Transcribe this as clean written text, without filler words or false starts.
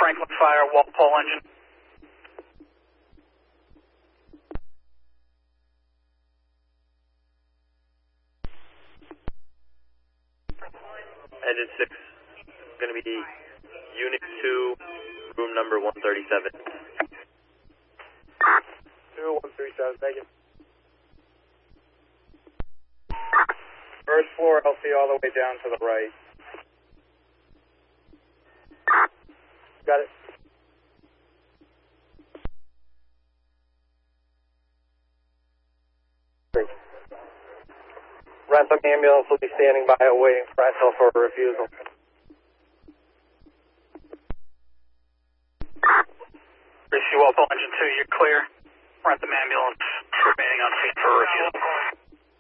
Franklin Fire, Walpole engine. Engine 6, going to be Unit 2, room number 137. 137, thank you. First floor LC all the way down to the right. Got it. Great. Rantham ambulance will be standing by waiting for SL for a refusal. Receive Walpole engine 2, you're clear. Rantham ambulance remaining on scene for a refusal.